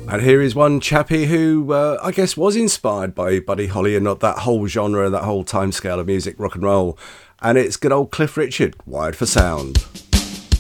And here is one chappie who I guess was inspired by Buddy Holly and not that whole genre, that whole timescale of music, rock and roll. And it's good old Cliff Richard, Wired for Sound.